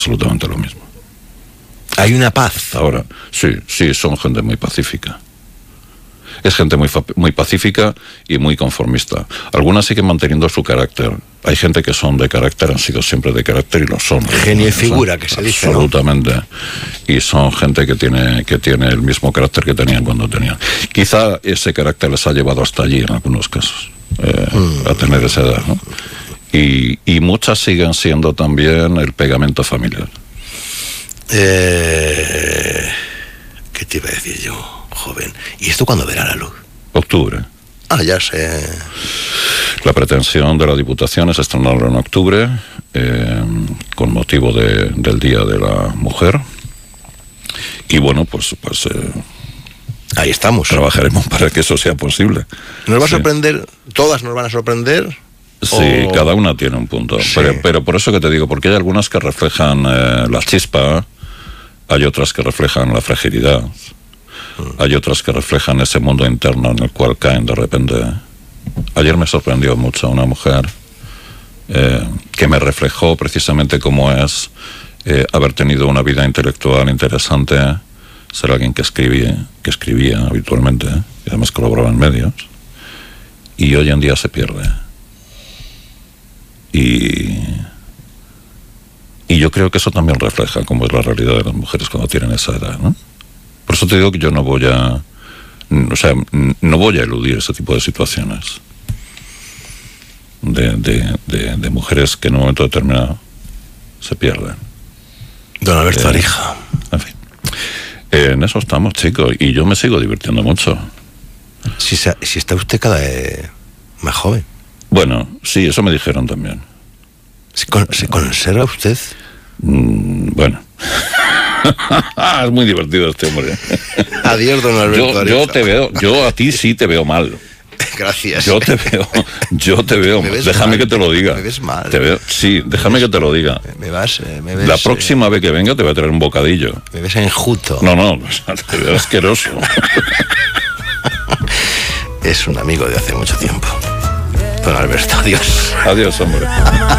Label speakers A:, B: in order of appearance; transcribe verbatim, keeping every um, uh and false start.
A: absolutamente lo mismo.
B: Hay una paz.
A: Ahora, sí, sí, son gente muy pacífica. Es gente muy, muy pacífica y muy conformista. Algunas siguen manteniendo su carácter. Hay gente que son de carácter, han sido siempre de carácter y lo son.
B: Genio y figura, que se dice, ¿no?
A: Absolutamente. Y son gente que tiene, que tiene el mismo carácter que tenían cuando tenían. Quizá ese carácter les ha llevado hasta allí en algunos casos, eh, mm. a tener esa edad, ¿no? Y, y muchas siguen siendo también el pegamento familiar.
B: Eh, ¿Qué te iba a decir yo, joven? ¿Y esto cuándo verá la luz?
A: Octubre.
B: Ah, ya sé.
A: La pretensión de la Diputación es estrenarlo en octubre, eh, con motivo de, del Día de la Mujer. Y bueno, pues... pues eh,
B: ahí estamos.
A: Trabajaremos para que eso sea posible.
B: ¿Nos va a
A: sí.
B: sorprender? ¿Todas nos van a sorprender?
A: Sí,
B: o...
A: cada una tiene un punto. Sí. Pero, pero por eso que te digo, porque hay algunas que reflejan eh, la chispa, hay otras que reflejan la fragilidad, mm. hay otras que reflejan ese mundo interno en el cual caen de repente. Ayer me sorprendió mucho una mujer eh, que me reflejó precisamente cómo es eh, haber tenido una vida intelectual interesante, ser alguien que escribía, que escribía habitualmente, y además colaboraba en medios, y hoy en día se pierde. Y, y yo creo que eso también refleja cómo es la realidad de las mujeres cuando tienen esa edad, ¿no? Por eso te digo que yo no voy a, o sea, no voy a eludir ese tipo de situaciones de, de, de, de mujeres que en un momento determinado se pierden.
B: Don Alberto
A: eh,
B: Arija.
A: En fin, eh, en eso estamos, chicos, y yo me sigo divirtiendo mucho.
B: Si, se, si está usted cada vez más joven.
A: Bueno, sí, eso me dijeron también.
B: ¿Se, con, ¿se conserva usted?
A: Mm, bueno. Es muy divertido este hombre.
B: Adiós, don Alberto.
A: Yo, yo te veo, yo a ti sí te veo mal.
B: Gracias.
A: Yo te veo, yo te veo. Déjame mal, que te lo diga.
B: Me ves mal.
A: Te veo, sí, déjame
B: ves,
A: que te lo diga.
B: Me, me vas, me ves,
A: La próxima eh, vez que venga te voy a traer un bocadillo.
B: Me ves enjuto.
A: No, no, te veo asqueroso.
B: Es un amigo de hace mucho tiempo. Don Alberto, adiós.
A: Adiós, hombre.